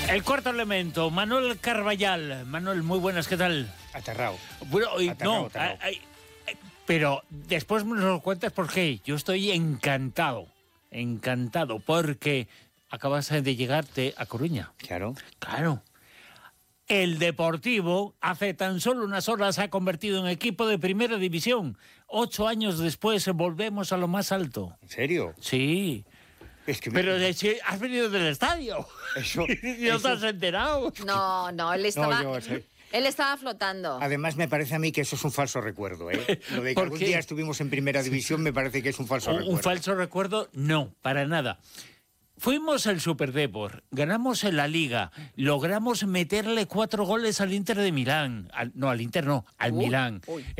El cuarto elemento, Manuel Carballal. Manuel, muy buenas, ¿qué tal? Aterrado. Bueno, Aterrado, no, aterrado. pero después me lo cuentas porque yo estoy encantado, porque acabas de llegarte a Coruña. Claro. Claro. El Deportivo, hace tan solo unas horas, se ha convertido en equipo de primera división. 8 años después volvemos a lo más alto. ¿En serio? Sí. Es que Pero si has venido del estadio. Eso, ¿No te has enterado? No, él estaba... No, yo sé. Él estaba flotando. Además, me parece a mí que eso es un falso recuerdo, ¿eh? Lo de que ¿Por algún qué? día estuvimos en primera división me parece que es un falso recuerdo. ¿Un falso recuerdo? No, para nada. Fuimos al Superdepor, ganamos en la Liga, logramos meterle 4 goles al Inter de Milán. Al Milán.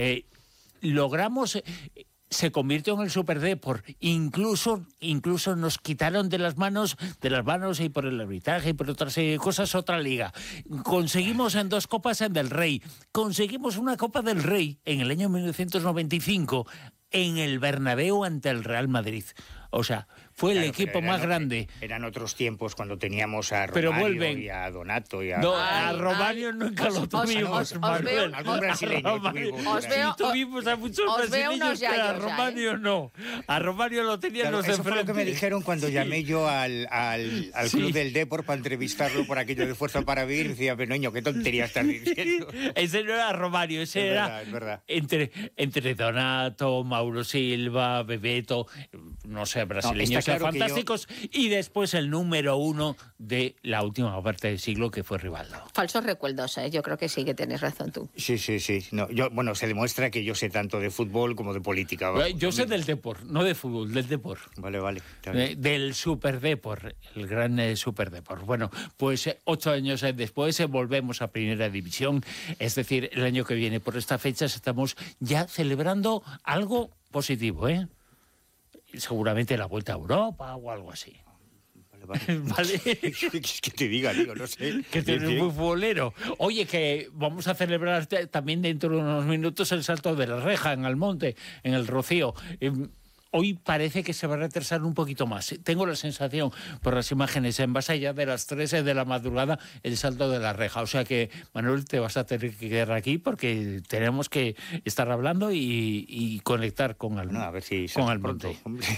Logramos... se convirtió en el Superdepor. Incluso nos quitaron de las manos y por el arbitraje y por otra serie de cosas otra liga. Conseguimos en 2 copas del Rey. Conseguimos una Copa del Rey en el año 1995 en el Bernabéu ante el Real Madrid. O sea, fue el equipo más grande. Eran otros tiempos cuando teníamos a Pero Romario vuelven. y a Donato y a... No, a Romario nunca lo tuvimos, Manuel. Algún brasileño tuvimos. Sí, tuvimos a muchos brasileños, pero a Romario no. A Romario lo tenían Claro, los eso fue lo que enfrente. me dijeron cuando llamé yo al Sí. Club del Depor para entrevistarlo por aquello de Fuerza para Vivir. Y decía, pero niño, qué tontería estás diciendo. Ese no era Romario, ese Es era verdad, es verdad. entre Donato, Mauro Silva, Bebeto, no sé, brasileños está claro que fantásticos, y después el número 1 de la última parte del siglo, que fue Rivaldo. Falsos recuerdos, ¿eh? Yo creo que sí que tienes razón tú. Sí. No, bueno, se demuestra que yo sé tanto de fútbol como de política. Yo sé del Depor, no de fútbol, del Depor. Vale. Está bien. Del Superdepor, el gran Superdepor. Bueno, pues 8 años después volvemos a Primera División, es decir, el año que viene por estas fechas estamos ya celebrando algo positivo, ¿eh? Seguramente la vuelta a Europa o algo así. Vale. ¿Vale? Que te diga, digo, no sé. Que tú eres muy futbolero. Oye, que vamos a celebrar también dentro de unos minutos el salto de la reja en Almonte, en el Rocío. Hoy parece que se va a retrasar un poquito más. Tengo la sensación, por las imágenes, en base ya de las 13 de la madrugada, el salto de la reja. O sea que, Manuel, te vas a tener que quedar aquí porque tenemos que estar hablando y conectar con A ver si con sales Almonte. pronto, hombre.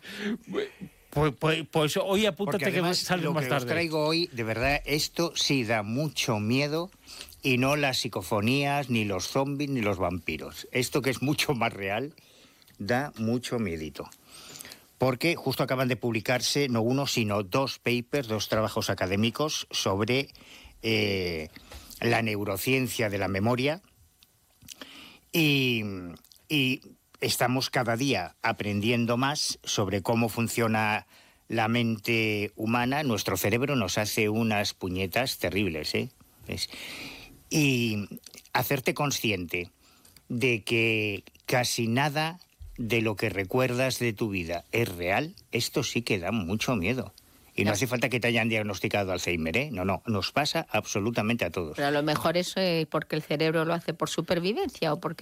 Pues hoy apúntate Porque además, que sales lo más que tarde. os traigo hoy, de verdad, esto sí da mucho miedo, y no las psicofonías, ni los zombies, ni los vampiros. Esto, que es mucho más real, da mucho miedito. Porque justo acaban de publicarse no uno, sino 2 papers, 2 trabajos académicos sobre la neurociencia de la memoria. Y estamos cada día aprendiendo más sobre cómo funciona la mente humana. Nuestro cerebro nos hace unas puñetas terribles, ¿eh? Y hacerte consciente de que casi nada de lo que recuerdas de tu vida es real, esto sí que da mucho miedo. Y no hace falta que te hayan diagnosticado Alzheimer, ¿eh? No, nos pasa absolutamente a todos. Pero a lo mejor es porque el cerebro lo hace por supervivencia o porque